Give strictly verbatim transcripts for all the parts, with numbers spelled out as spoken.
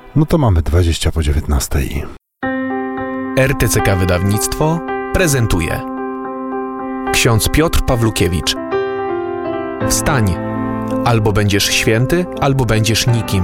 No to mamy dwadzieścia po dziewiętnastej. R T C K Wydawnictwo prezentuje ksiądz Piotr Pawlukiewicz. Wstań, albo będziesz święty, albo będziesz nikim.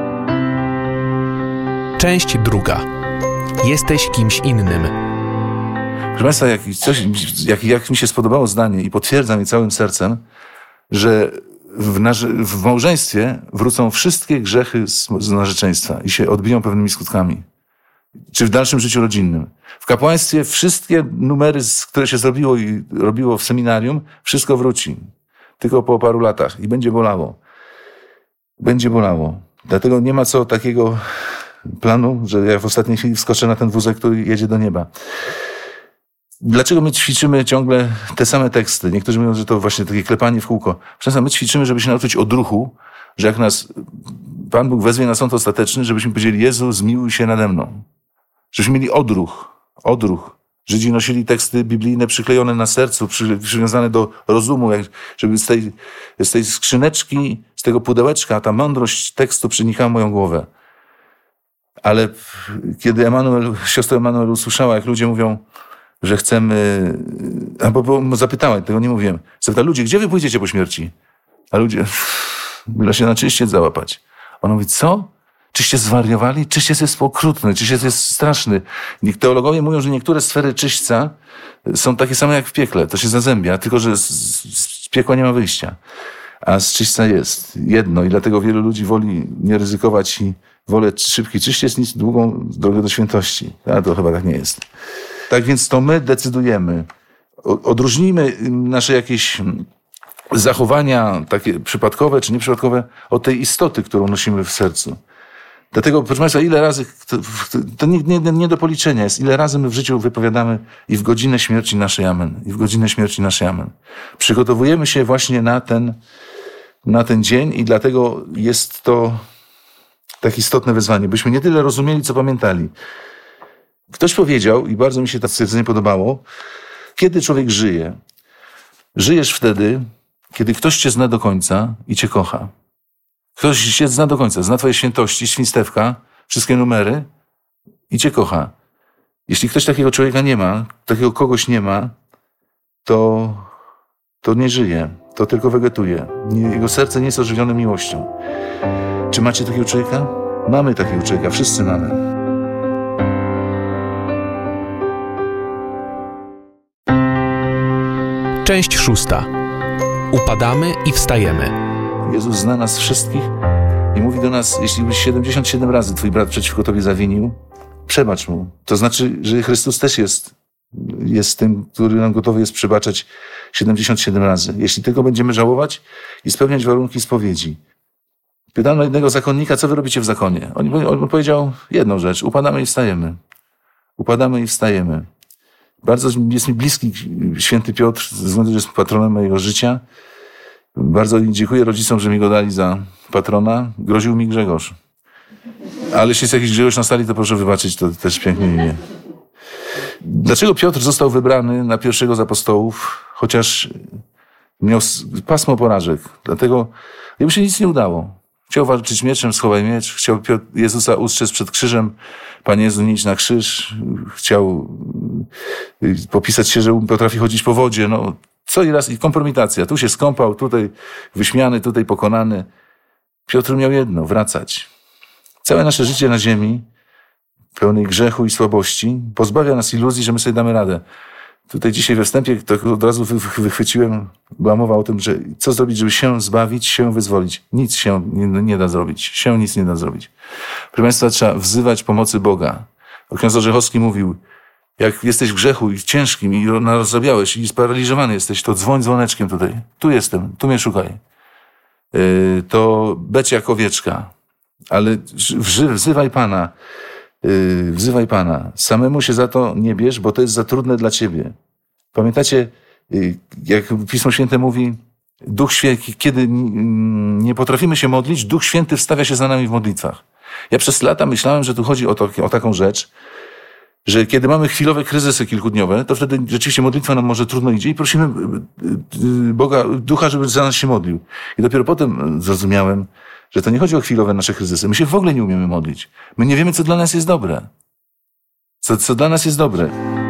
Część druga. Jesteś kimś innym. Proszę Państwa, jak, coś, jak, jak mi się spodobało zdanie i potwierdzam je całym sercem, że w, narze- w małżeństwie wrócą wszystkie grzechy z, z narzeczeństwa i się odbiją pewnymi skutkami. Czy w dalszym życiu rodzinnym. W kapłaństwie wszystkie numery, które się zrobiło i robiło w seminarium, wszystko wróci. Tylko po paru latach i będzie bolało. Będzie bolało. Dlatego nie ma co takiego planu, że ja w ostatniej chwili wskoczę na ten wózek, który jedzie do nieba. Dlaczego my ćwiczymy ciągle te same teksty? Niektórzy mówią, że to właśnie takie klepanie w kółko. Przecież my ćwiczymy, żeby się nauczyć odruchu, że jak nas Pan Bóg wezwie na sąd ostateczny, żebyśmy powiedzieli: Jezu, zmiłuj się nade mną. Żebyśmy mieli odruch. Odruch. Żydzi nosili teksty biblijne przyklejone na sercu, przy, przywiązane do rozumu, jak, żeby z tej, z tej skrzyneczki, z tego pudełeczka ta mądrość tekstu przenikała moją głowę. Ale kiedy Emanuel, siostra Emanuel usłyszała, jak ludzie mówią, że chcemy... Albo bo zapytała, tego nie mówiłem. Zapytała: ludzie, gdzie wy pójdziecie po śmierci? A ludzie... Bila się na czyściec załapać. Ona mówi: co? Czyście zwariowali? Czyściec jest okrutny, czyściec jest straszny. Teologowie mówią, że niektóre sfery czyśćca są takie same jak w piekle. To się zazębia, tylko że z, z piekła nie ma wyjścia. A z czyśćca jest jedno i dlatego wielu ludzi woli nie ryzykować i wolę szybki czyściec niż długą drogę do świętości. A to chyba tak nie jest. Tak więc to my decydujemy. Odróżnijmy nasze jakieś zachowania takie przypadkowe czy nieprzypadkowe od tej istoty, którą nosimy w sercu. Dlatego, proszę Państwa, ile razy, to, to nie, nie, nie do policzenia jest, ile razy my w życiu wypowiadamy i w godzinę śmierci naszej amen, i w godzinę śmierci naszej amen. Przygotowujemy się właśnie na ten, na ten dzień i dlatego jest to tak istotne wyzwanie, byśmy nie tyle rozumieli, co pamiętali. Ktoś powiedział, i bardzo mi się to stwierdzenie podobało: kiedy człowiek żyje? Żyjesz wtedy, kiedy ktoś cię zna do końca i cię kocha. Ktoś cię zna do końca, zna twoje świętości, świństewka, wszystkie numery i cię kocha. Jeśli ktoś takiego człowieka nie ma, takiego kogoś nie ma, to, to nie żyje, to tylko wegetuje. Nie, jego serce nie jest ożywione miłością. Czy macie takiego człowieka? Mamy takiego człowieka, wszyscy mamy. Część szósta. Upadamy i wstajemy. Jezus zna nas wszystkich i mówi do nas: jeśli byś siedemdziesiąt siedem razy twój brat przeciwko tobie zawinił, przebacz mu. To znaczy, że Chrystus też jest, jest tym, który nam gotowy jest przebaczać siedemdziesiąt siedem razy. Jeśli tylko będziemy żałować i spełniać warunki spowiedzi. Pytano jednego zakonnika: co wy robicie w zakonie? On, on powiedział jedną rzecz: upadamy i wstajemy. Upadamy i wstajemy. Bardzo jest mi bliski święty Piotr, ze względu, że jest patronem mojego życia. Bardzo dziękuję rodzicom, że mi go dali za patrona. Groził mi Grzegorz. Ale jeśli jest jakiś Grzegorz na sali, to proszę wybaczyć, to też pięknie imię. Dlaczego Piotr został wybrany na pierwszego z apostołów, chociaż miał pasmo porażek? Dlatego jemu się nic nie udało. Chciał walczyć mieczem, schowaj miecz. Chciał Piotr, Jezusa ustrzec przed krzyżem. Panie Jezu, nie idź na krzyż. Chciał popisać się, że potrafi chodzić po wodzie. No, co i raz i kompromitacja. Tu się skąpał, tutaj wyśmiany, tutaj pokonany. Piotr miał jedno: wracać. Całe nasze życie na ziemi, pełnej grzechu i słabości, pozbawia nas iluzji, że my sobie damy radę. Tutaj dzisiaj we wstępie tak od razu wychwyciłem, była mowa o tym, że co zrobić, żeby się zbawić, się wyzwolić. Nic się nie, nie da zrobić. Się nic nie da zrobić. Proszę Państwa, trzeba wzywać pomocy Boga. Ksiądz Orzechowski mówił: jak jesteś w grzechu i ciężkim i narozrabiałeś i sparaliżowany jesteś, to dzwoń dzwoneczkiem tutaj. Tu jestem, tu mnie szukaj. Yy, to beć jak owieczka. Ale wzywaj Pana. Yy, wzywaj Pana. Samemu się za to nie bierz, bo to jest za trudne dla ciebie. Pamiętacie, yy, jak Pismo Święte mówi, Duch Święty, kiedy nie potrafimy się modlić, Duch Święty wstawia się za nami w modlitwach. Ja przez lata myślałem, że tu chodzi o, to, o taką rzecz, że kiedy mamy chwilowe kryzysy kilkudniowe, to wtedy rzeczywiście modlitwa nam może trudno idzie i prosimy Boga, Ducha, żeby za nas się modlił. I dopiero potem zrozumiałem, Że to nie chodzi o chwilowe nasze kryzysy. My się w ogóle nie umiemy modlić. My nie wiemy, co dla nas jest dobre. Co, co dla nas jest dobre.